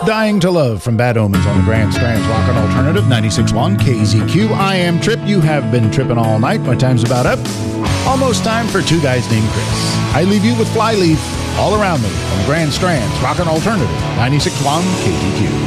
Dying to Love from Bad Omens on the Grand Strands Rock and Alternative 96.1 KZQ. I am Trip. You have been tripping all night. My time's about up. Almost time for Two Guys Named Chris. I leave you with Flyleaf all around me on the Grand Strands Rock and Alternative 96.1 KZQ.